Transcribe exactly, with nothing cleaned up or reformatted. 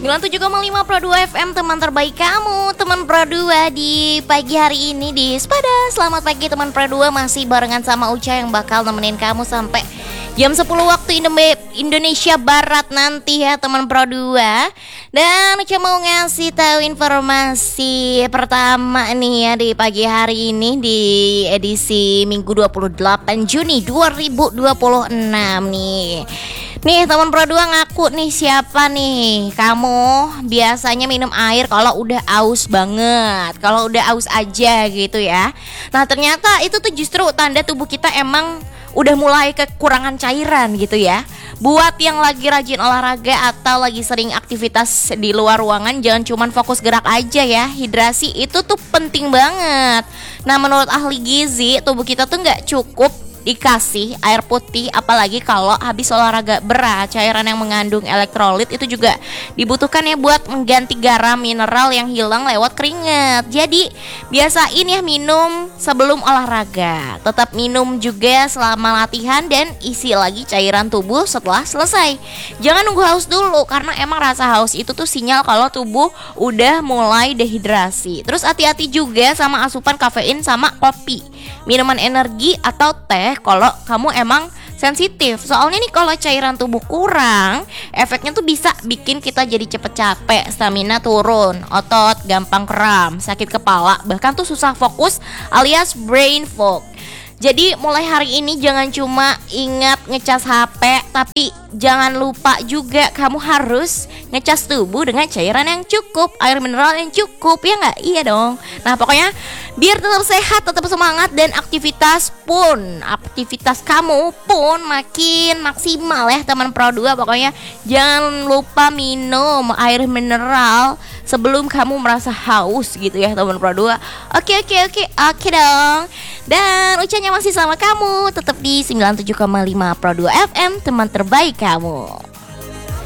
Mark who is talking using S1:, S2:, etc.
S1: sembilan puluh tujuh koma lima Pro dua F M, teman terbaik kamu, teman Pro dua di pagi hari ini di Sepada. Selamat pagi teman Pro dua, masih barengan sama Uca yang bakal nemenin kamu sampai jam sepuluh waktu Indonesia Barat nanti ya teman Pro dua. Dan Uca mau ngasih tahu informasi pertama nih ya di pagi hari ini di edisi Minggu dua puluh delapan Juni dua ribu dua puluh enam nih. Nih teman Pro dua ngaku nih, siapa nih kamu biasanya minum air kalau udah aus banget, kalau udah aus aja gitu ya. Nah ternyata itu tuh justru tanda tubuh kita emang udah mulai kekurangan cairan gitu ya. Buat yang lagi rajin olahraga atau lagi sering aktivitas di luar ruangan, jangan cuman fokus gerak aja ya. Hidrasi itu tuh penting banget. Nah menurut ahli gizi, tubuh kita tuh gak cukup dikasih air putih, apalagi kalau habis olahraga berat. Cairan yang mengandung elektrolit itu juga dibutuhkan ya buat mengganti garam mineral yang hilang lewat keringat. Jadi biasain ya minum sebelum olahraga, tetap minum juga selama latihan, dan isi lagi cairan tubuh setelah selesai. Jangan nunggu haus dulu, karena emang rasa haus itu tuh sinyal kalau tubuh udah mulai dehidrasi. Terus hati-hati juga sama asupan kafein sama kopi, minuman energi atau teh kalau kamu emang sensitif. Soalnya nih kalau cairan tubuh kurang, efeknya tuh bisa bikin kita jadi cepet capek, stamina turun, otot gampang kram, sakit kepala, bahkan tuh susah fokus alias brain fog. Jadi mulai hari ini jangan cuma ingat ngecas H P, tapi jangan lupa juga kamu harus ngecas tubuh dengan cairan yang cukup, air mineral yang cukup, ya nggak? Iya dong. Nah pokoknya biar tetap sehat, tetap semangat, dan aktivitas pun, aktivitas kamu pun makin maksimal ya teman Pro dua. Pokoknya jangan lupa minum air mineral sebelum kamu merasa haus gitu ya teman Pro dua. Oke oke oke oke dong. Dan Ucanya masih sama kamu, tetap di sembilan puluh tujuh koma lima Pro dua F M, teman terbaik kamu.